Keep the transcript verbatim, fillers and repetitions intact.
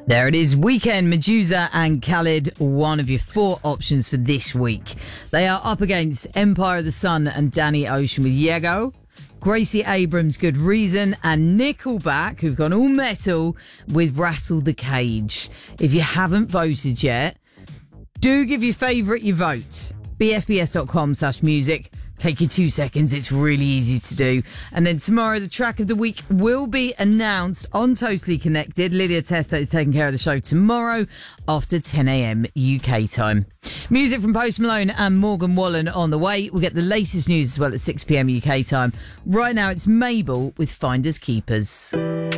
There it is. Weekend, Medusa and Khalid, one of your four options for this week. They are up against Empire of the Sun and Danny Ocean with Yego, Gracie Abrams, Good Reason, and Nickelback, who've gone all metal, with Rattle the Cage. If you haven't voted yet, do give your favourite your vote. bfbs.com slash music. Take you two seconds. It's really easy to do. And then tomorrow, the track of the week will be announced on Totally Connected. Lydia Testa is taking care of the show tomorrow after ten a.m. U K time. Music from Post Malone and Morgan Wallen on the way. We'll get the latest news as well at six p.m. U K time. Right now, it's Mabel with Finders Keepers.